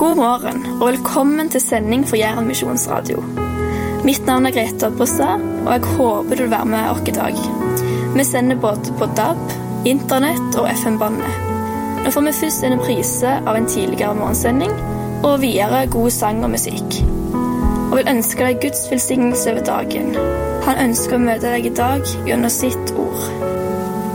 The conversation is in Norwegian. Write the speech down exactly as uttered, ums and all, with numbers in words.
God morgen og velkommen til sending for Jæren Misjonsradio. Mitt navn er Grete Opprestad, og jeg håper du vil være med oss i dag. Vi sender både på D A B, internett og F M-bandet. Nå får vi først en reprise av en tidligere morgensending, og videre god sang og musikk. Og vil ønske deg Guds velsignelse over dagen. Han ønsker å møte deg i dag gjennom sitt ord.